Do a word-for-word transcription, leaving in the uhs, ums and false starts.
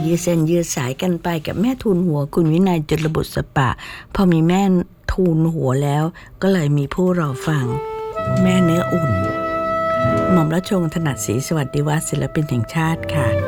ยืดเส้นยืดสายกันไปกับแม่ทูลหัวคุณวินัยจุลบุษปะพอมีแม่ทูลหัวแล้วก็เลยมีผู้รอฟังแม่เนื้ออุ่นหม่อมราชวงศ์ถนัดศรีสวัสดิวัฒน์ศิลปินแห่งชาติค่ะ